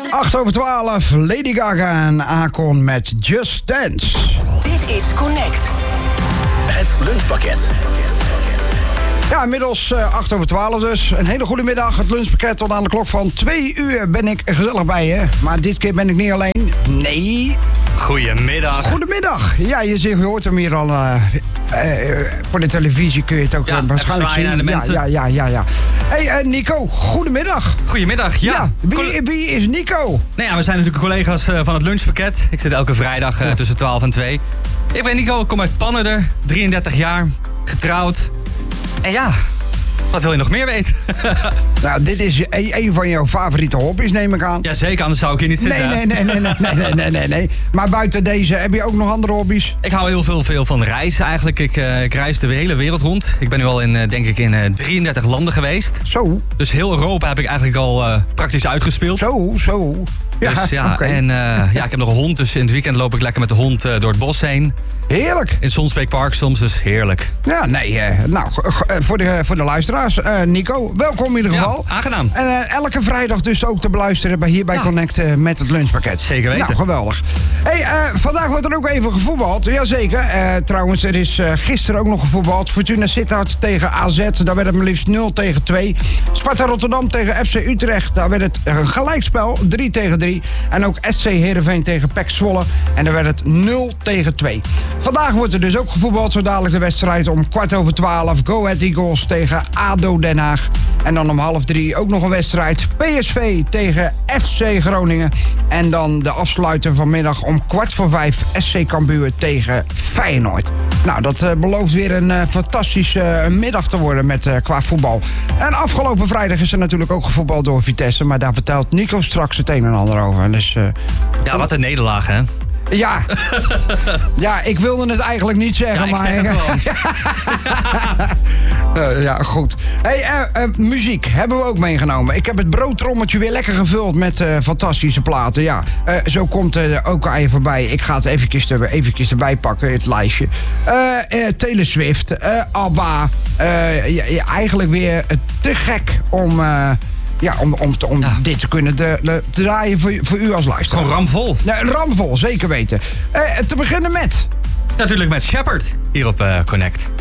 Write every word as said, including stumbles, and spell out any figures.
acht over twaalf, Lady Gaga en Akon met Just Dance. Dit is Connect. Het lunchpakket. Ja, inmiddels uh, acht over twaalf dus. Een hele goede middag. Het lunchpakket tot aan de klok van twee uur ben ik gezellig bij je. Maar dit keer ben ik niet alleen. Nee. Goedemiddag. Goedemiddag. Ja, je, ziet, je hoort hem hier al. Uh, uh, voor de televisie kun je het ook ja, uh, waarschijnlijk zien. Naar de mensen. Ja, ja, ja, ja. Hey, uh, Nico, goedemiddag. Goedemiddag, ja. ja wie, wie is Nico? Nou ja, we zijn natuurlijk collega's uh, van het lunchpakket. Ik zit elke vrijdag uh, ja. tussen twaalf en twee. Ik ben Nico, ik kom uit Pannerden, drieëndertig jaar, getrouwd. En ja, wat wil je nog meer weten? Nou, dit is een, een van jouw favoriete hobby's, neem ik aan. Jazeker, anders zou ik hier niet zitten. Nee, nee, nee, nee, nee, nee, nee, nee, nee. Maar buiten deze, heb je ook nog andere hobby's? Ik hou heel veel, veel van reizen eigenlijk. Ik, uh, ik reis de hele wereld rond. Ik ben nu al in, uh, denk ik, in uh, drieëndertig landen geweest. Zo. Dus heel Europa heb ik eigenlijk al uh, praktisch uitgespeeld. Zo, zo. Ja, dus ja, okay. en uh, ja, ik heb nog een hond, dus in het weekend loop ik lekker met de hond uh, door het bos heen. Heerlijk. In Sonsbeek Park soms, dus heerlijk. Ja, nee, uh, nou, voor de, voor de luisteraars, uh, Nico, welkom in ieder geval. Ja, aangenaam. En uh, elke vrijdag dus ook te beluisteren bij hier bij ja. Connect uh, met het lunchpakket. Zeker weten. Nou, geweldig. Hey, uh, vandaag wordt er ook even gevoetbald. Jazeker. Uh, trouwens, er is uh, gisteren ook nog gevoetbald. Fortuna Sittard tegen A Z, daar werd het maar liefst nul tegen twee. Sparta Rotterdam tegen F C Utrecht, daar werd het een gelijkspel, drie tegen drie. En ook S C Heerenveen tegen P E C Zwolle. En daar werd het nul tegen twee. Vandaag wordt er dus ook gevoetbald, zo dadelijk de wedstrijd om kwart over twaalf. Go Ahead Eagles tegen A D O Den Haag. En dan om half drie ook nog een wedstrijd. P S V tegen F C Groningen. En dan de afsluiter vanmiddag om kwart voor vijf. S C Cambuur tegen Feyenoord. Nou, dat uh, belooft weer een uh, fantastische uh, middag te worden met uh, qua voetbal. En afgelopen vrijdag is er natuurlijk ook gevoetbald door Vitesse. Maar daar vertelt Nico straks het een en ander over. Dus, uh, ja, wat een nederlaag, hè? Ja. Ja, ik wilde het eigenlijk niet zeggen, ja, ik maar... Zeg het wel. uh, ja, goed. Hey, uh, uh, muziek hebben we ook meegenomen. Ik heb het broodtrommeltje weer lekker gevuld met uh, fantastische platen. Ja, uh, zo komt er ook al even voorbij. Ik ga het eventjes, er, eventjes erbij pakken, het lijstje. Uh, uh, Taylor Swift, uh, ABBA. Uh, ja, ja, eigenlijk weer uh, te gek om... Uh, Ja, om, om, om ja. dit te kunnen de, de, te draaien voor, voor u als luisteraar. Gewoon ramvol. Nee, ramvol, zeker weten. Uh, te beginnen met... Natuurlijk met Shepherd hier op uh, Connect.